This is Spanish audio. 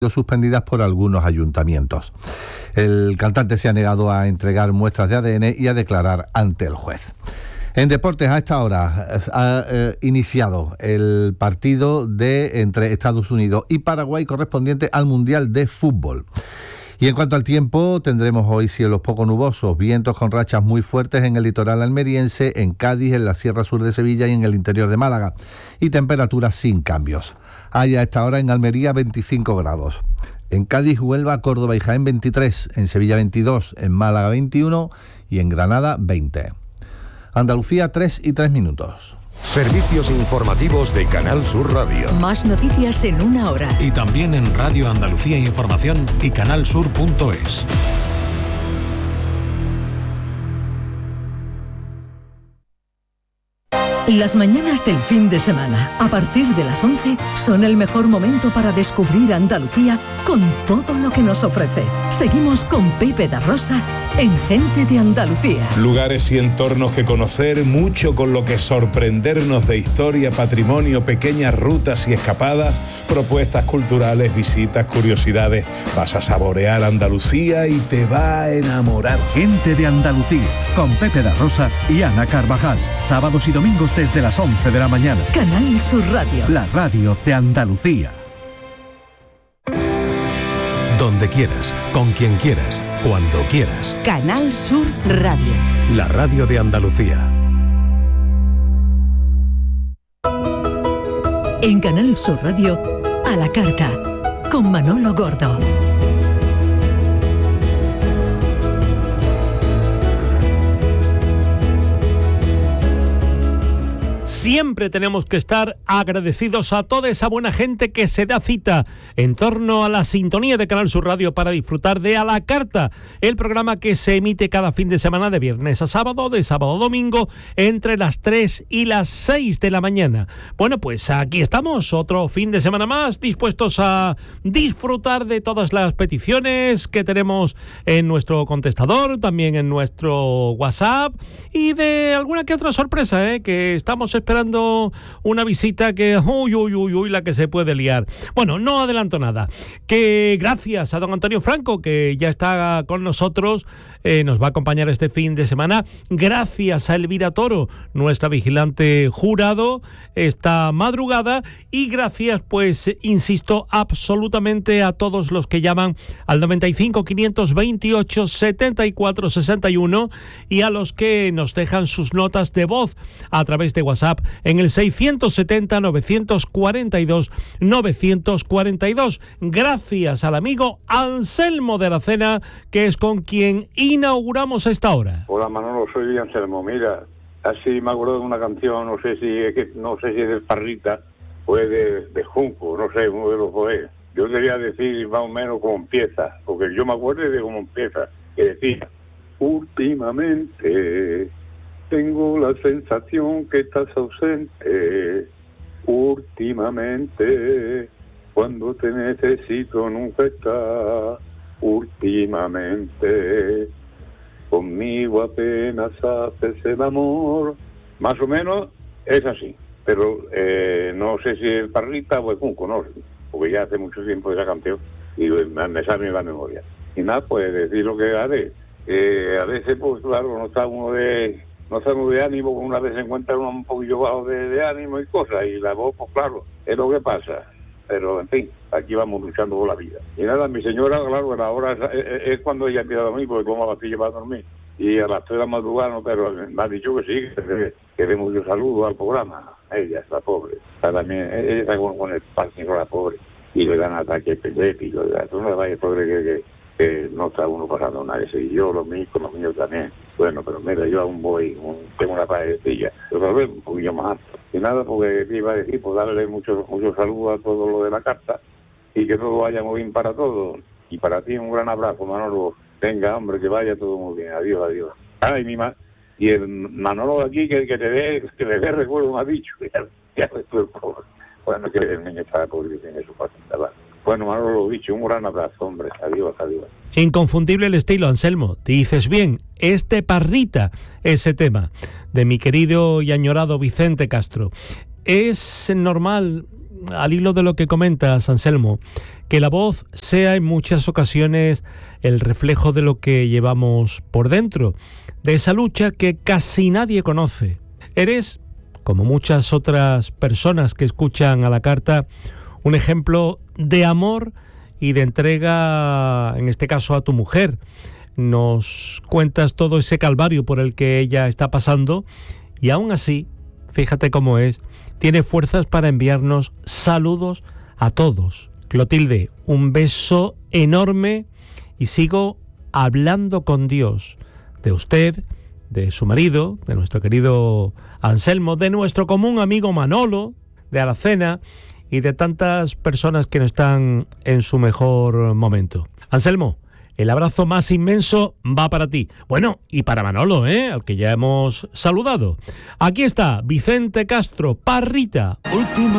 suspendidas por algunos ayuntamientos. El cantante se ha negado a entregar muestras de ADN y a declarar ante el juez. En deportes, a esta hora ha iniciado el partido entre Estados Unidos y Paraguay correspondiente al Mundial de Fútbol. Y en cuanto al tiempo, tendremos hoy cielos poco nubosos, vientos con rachas muy fuertes en el litoral almeriense, en Cádiz, en la Sierra Sur de Sevilla y en el interior de Málaga, y temperaturas sin cambios. Hay a esta hora en Almería 25 grados. En Cádiz, Huelva, Córdoba y Jaén 23, en Sevilla 22, en Málaga 21 y en Granada 20. Andalucía 3:03. Servicios informativos de Canal Sur Radio. Más noticias en una hora. Y también en Radio Andalucía Información y canalsur.es. Las mañanas del fin de semana, a partir de las 11, son el mejor momento para descubrir Andalucía con todo lo que nos ofrece. Seguimos con Pepe da Rosa en Gente de Andalucía. Lugares y entornos que conocer, mucho con lo que sorprendernos de historia, patrimonio, pequeñas rutas y escapadas, propuestas culturales, visitas, curiosidades. Vas a saborear Andalucía y te va a enamorar. Gente de Andalucía, con Pepe da Rosa y Ana Carvajal. Sábados y domingos desde las 11 de la mañana. Canal Sur Radio. La radio de Andalucía. Donde quieras, con quien quieras, cuando quieras. Canal Sur Radio. La radio de Andalucía. En Canal Sur Radio, a la carta, con Manolo Gordo. Siempre tenemos que estar agradecidos a toda esa buena gente que se da cita en torno a la sintonía de Canal Sur Radio para disfrutar de A la Carta, el programa que se emite cada fin de semana de viernes a sábado, de sábado a domingo, entre las 3 y las 6 de la mañana. Bueno, pues aquí estamos, otro fin de semana más, dispuestos a disfrutar de todas las peticiones que tenemos en nuestro contestador, también en nuestro WhatsApp, y de alguna que otra sorpresa, que estamos esperando una visita que, la que se puede liar. Bueno, no adelanto nada. Que gracias a don Antonio Franco, que ya está con nosotros, nos va a acompañar este fin de semana. Gracias a Elvira Toro, nuestra vigilante jurado, esta madrugada. Y gracias, pues, insisto, absolutamente a todos los que llaman al 95 528 74 61 y a los que nos dejan sus notas de voz a través de WhatsApp en el 670 942 942. Gracias al amigo Anselmo de Aracena, que es con quien inauguramos esta hora. Hola Manolo, soy Anselmo. Mira, así me acuerdo de una canción, no sé si es de Parrita o es de Junco, no sé, uno de los dos es. Yo quería decir más o menos cómo empieza, porque yo me acuerdo de cómo empieza, que decía: últimamente tengo la sensación que estás ausente, últimamente cuando te necesito nunca estás, últimamente conmigo apenas haces el amor. Más o menos es así, pero no sé si es Parrita o es Junco, no sé, porque ya hace mucho tiempo esa canción y me sale en la memoria. Y nada, pues decir lo que haré. A veces, pues claro, no está uno de ánimo, una vez se encuentra uno un poquillo bajo de ánimo y cosas, y la voz, pues claro, es lo que pasa. Pero, en fin, aquí vamos luchando por la vida. Y nada, mi señora, claro, a la hora es cuando ella empieza a dormir, porque toma pastillas para dormir. Y a las 3 de la madrugada, no, pero me ha dicho que sí, que dé mucho saludo al programa. Ella está pobre. También, ella está con el Parkinson, la pobre. Y le dan ataques epilépticos. Tú no vayas, pobre, que no está uno pasando nada. Y yo, los míos también. Bueno, pero mira, yo aún tengo una parecilla. Pero tal vez un poquillo más alto. Y nada, porque te iba a decir, pues darle muchos saludos a todo lo de la carta y que todo vaya muy bien para todos. Y para ti un gran abrazo, Manolo. Venga, hombre, que vaya todo muy bien. Adiós, adiós. Ay, y el Manolo de aquí que le dé recuerdo, me ha dicho. Ya estoy pobre. Bueno, que el niño está pobre y tiene su paciencia. Bueno, Manolo, lo dicho, un gran abrazo, hombre. Adiós, adiós. Inconfundible el estilo, Anselmo. Te dices bien, es de Parrita ese tema, de mi querido y añorado Vicente Castro. Es normal al hilo de lo que comentas, Anselmo, que la voz sea en muchas ocasiones el reflejo de lo que llevamos por dentro, de esa lucha que casi nadie conoce. Eres, como muchas otras personas que escuchan a la carta, un ejemplo de amor y de entrega, en este caso a tu mujer. Nos cuentas todo ese calvario por el que ella está pasando y aún así, fíjate cómo es, tiene fuerzas para enviarnos saludos a todos. Clotilde, un beso enorme y sigo hablando con Dios de usted, de su marido, de nuestro querido Anselmo, de nuestro común amigo Manolo, de Aracena y de tantas personas que no están en su mejor momento. Anselmo, el abrazo más inmenso va para ti. Bueno, y para Manolo, al que ya hemos saludado. Aquí está Vicente Castro, Parrita. Última